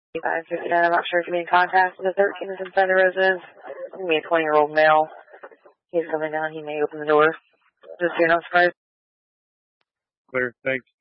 559, I'm not sure if you made contact with the 13th inside the residence. It's going to be a 20-year-old male. He's coming down. He may open the door. Just so you're not surprised. Clear. Thanks.